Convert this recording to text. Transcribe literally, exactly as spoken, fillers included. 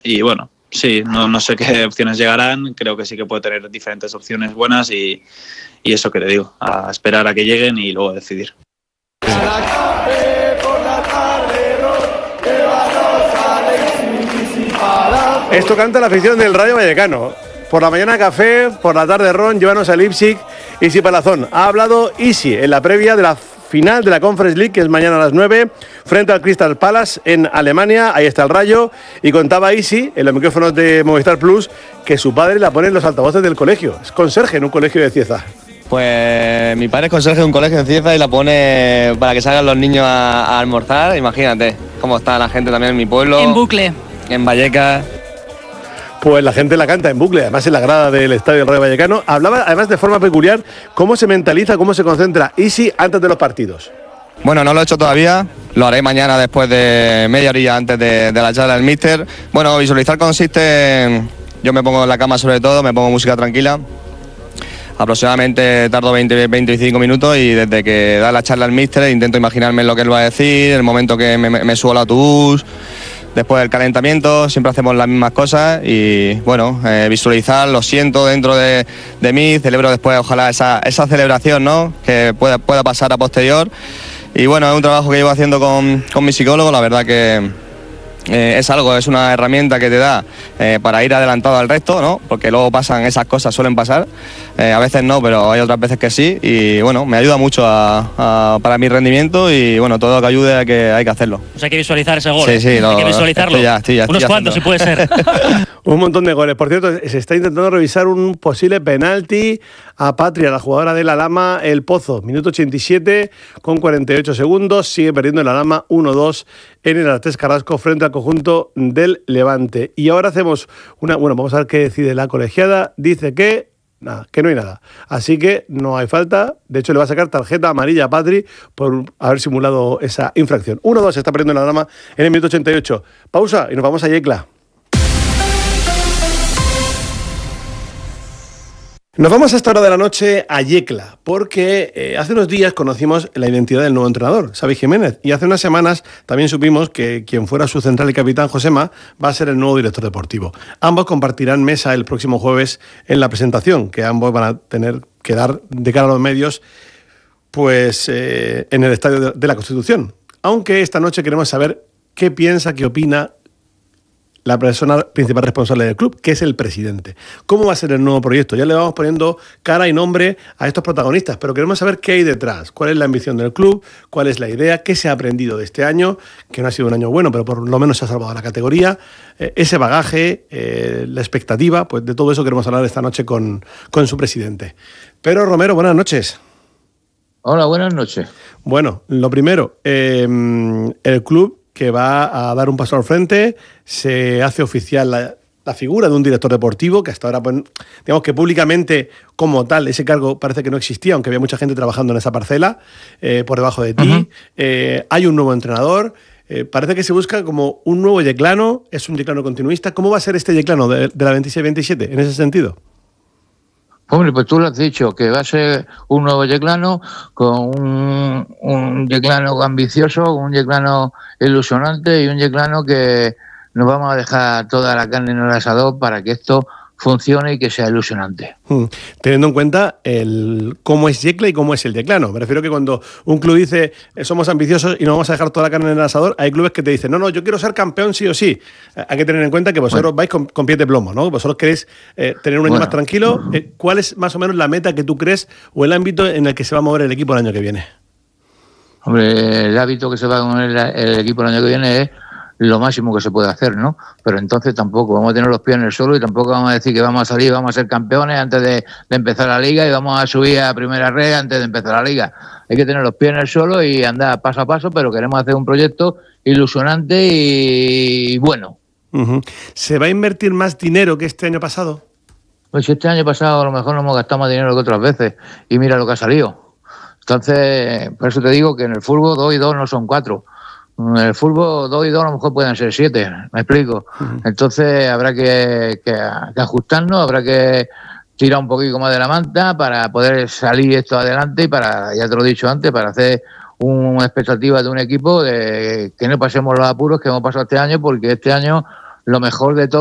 y bueno, sí, no, no sé qué opciones llegarán, creo que sí que puede tener diferentes opciones buenas y, y eso que te digo, a esperar a que lleguen y luego decidir. Esto canta la afición del Rayo Vallecano. Por la mañana café, por la tarde ron, llévanos a Leipzig. Isi Palazón ha hablado Isi en la previa de la final de la Conference League, que es mañana a las nueve, frente al Crystal Palace en Alemania. Ahí está el Rayo. Y contaba Isi, en los micrófonos de Movistar Plus, que su padre la pone en los altavoces del colegio. Es conserje en un colegio de Cieza. Pues mi padre es conserje de un colegio en Cieza y la pone para que salgan los niños a, a almorzar. Imagínate cómo está la gente también en mi pueblo. En bucle. En Vallecas. Pues la gente la canta en bucle, además en la grada del Estadio del Rayo Vallecano. Hablaba además de forma peculiar cómo se mentaliza, cómo se concentra Isi antes de los partidos. Bueno, no lo he hecho todavía, lo haré mañana después de media horilla antes de, de la charla del míster. Bueno, visualizar consiste en, yo me pongo en la cama sobre todo, me pongo música tranquila. Aproximadamente tardo veinte a veinticinco minutos y desde que da la charla el míster intento imaginarme lo que él va a decir, el momento que me, me subo al autobús. Después del calentamiento siempre hacemos las mismas cosas y bueno, eh, visualizar, lo siento dentro de, de mí, celebro después ojalá esa, esa celebración, ¿no?, que pueda, pueda pasar a posterior. Y bueno, es un trabajo que llevo haciendo con, con mi psicólogo, la verdad que eh, es algo, es una herramienta que te da eh, para ir adelantado al resto, ¿no?, porque luego pasan esas cosas, suelen pasar, eh, a veces no, pero hay otras veces que sí y bueno, me ayuda mucho a, a, para mi rendimiento y bueno, todo lo que ayude hay que, hay que hacerlo. Pues hay que visualizar ese gol, sí, sí, hay lo, que visualizarlo, estoy ya, estoy ya, unos estoy cuantos si puede ser. Un montón de goles. Por cierto, se está intentando revisar un posible penalti a Patria, la jugadora de la Lama, El Pozo. Minuto ochenta y siete con cuarenta y ocho segundos. Sigue perdiendo la Lama uno dos en el Artés Carrasco frente al conjunto del Levante. Y ahora hacemos una... Bueno, vamos a ver qué decide la colegiada. Dice que... Nada, que no hay nada. Así que no hay falta. De hecho, le va a sacar tarjeta amarilla a Patri por haber simulado esa infracción. uno dos se está perdiendo la Lama en el minuto ochenta y ocho. Pausa y nos vamos a Yecla. Nos vamos a esta hora de la noche a Yecla, porque eh, hace unos días conocimos la identidad del nuevo entrenador, Xavi Jiménez, y hace unas semanas también supimos que quien fuera su central y capitán, Josema, va a ser el nuevo director deportivo. Ambos compartirán mesa el próximo jueves en la presentación, que ambos van a tener que dar de cara a los medios pues eh, en el Estadio de, de la Constitución. Aunque esta noche queremos saber qué piensa, qué opina la persona principal responsable del club, que es el presidente. ¿Cómo va a ser el nuevo proyecto? Ya le vamos poniendo cara y nombre a estos protagonistas, pero queremos saber qué hay detrás, cuál es la ambición del club, cuál es la idea, qué se ha aprendido de este año, que no ha sido un año bueno, pero por lo menos se ha salvado la categoría, eh, ese bagaje, eh, la expectativa, pues de todo eso queremos hablar esta noche con, con su presidente. Pero Romero, buenas noches. Hola, buenas noches. Bueno, lo primero, eh, el club que va a dar un paso al frente, se hace oficial la, la figura de un director deportivo, que hasta ahora, pues, digamos que públicamente como tal, ese cargo parece que no existía, aunque había mucha gente trabajando en esa parcela, eh, por debajo de ti. Uh-huh. Eh, hay un nuevo entrenador, eh, parece que se busca como un nuevo Yeclano, es un Yeclano continuista. ¿Cómo va a ser este Yeclano de, de la veintiséis veintisiete en ese sentido? Hombre, pues tú lo has dicho, que va a ser un nuevo Yeclano, con un, un Yeclano ambicioso, un Yeclano ilusionante y un Yeclano que nos vamos a dejar toda la carne en el asador para que esto funcione y que sea ilusionante. Hmm. Teniendo en cuenta el cómo es Yecla y cómo es el Yeclano. Me refiero que cuando un club dice eh, somos ambiciosos y no vamos a dejar toda la carne en el asador, hay clubes que te dicen no, no, yo quiero ser campeón sí o sí. Eh, hay que tener en cuenta que vosotros bueno. vais con, con pies de plomo, ¿no? Vosotros queréis eh, tener un año bueno. más tranquilo. Eh, ¿Cuál es más o menos la meta que tú crees o el ámbito en el que se va a mover el equipo el año que viene? Hombre, el hábito que se va a mover el, el equipo el año que viene es lo máximo que se puede hacer, ¿no? Pero entonces tampoco vamos a tener los pies en el suelo y tampoco vamos a decir que vamos a salir, vamos a ser campeones antes de, de empezar la liga y vamos a subir a primera red antes de empezar la liga. Hay que tener los pies en el suelo y andar paso a paso, pero queremos hacer un proyecto ilusionante y bueno. Uh-huh. ¿Se va a invertir más dinero que este año pasado? Pues este año pasado a lo mejor no hemos gastado más dinero que otras veces y mira lo que ha salido. Entonces, por eso te digo que en el fútbol dos y dos no son cuatro. En el fútbol dos y dos a lo mejor pueden ser siete, me explico. Uh-huh. Entonces habrá que, que, que ajustarnos, habrá que tirar un poquito más de la manta para poder salir esto adelante y para, ya te lo he dicho antes, para hacer una expectativa de un equipo de que no pasemos los apuros que hemos pasado este año, porque este año lo mejor de todo